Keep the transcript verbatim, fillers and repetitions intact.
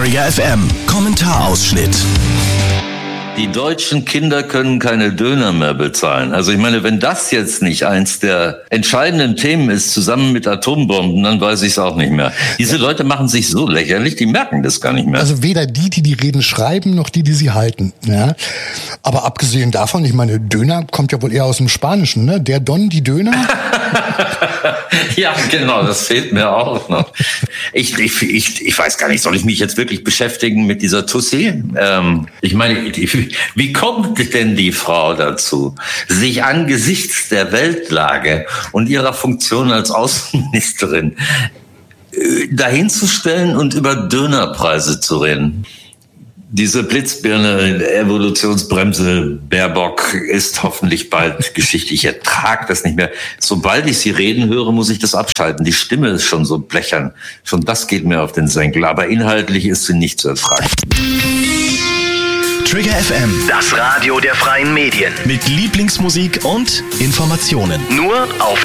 Trigger F M Kommentarausschnitt. Die deutschen Kinder können keine Döner mehr bezahlen. Also ich meine, wenn das jetzt nicht eins der entscheidenden Themen ist, zusammen mit Atombomben, dann weiß ich es auch nicht mehr. Diese Leute machen sich so lächerlich, die merken das gar nicht mehr. Also weder die, die die Reden schreiben, noch die, die sie halten. Ja. Aber abgesehen davon, ich meine, Döner kommt ja wohl eher aus dem Spanischen, ne? Der Don, die Döner. Ja, genau, das fehlt mir auch noch. Ich, ich, ich, ich weiß gar nicht, soll ich mich jetzt wirklich beschäftigen mit dieser Tussi? Ähm, ich meine, die, wie kommt denn die Frau dazu, sich angesichts der Weltlage und ihrer Funktion als Außenministerin dahin zu stellen und über Dönerpreise zu reden? Diese Blitzbirne, Evolutionsbremse, Baerbock ist hoffentlich bald Geschichte. Ich ertrage das nicht mehr. Sobald ich sie reden höre, muss ich das abschalten. Die Stimme ist schon so blechern. Schon das geht mir auf den Senkel. Aber inhaltlich ist sie nicht zu ertragen. Trigger F M, Das Radio der freien Medien. mit Lieblingsmusik und Informationen. Nur auf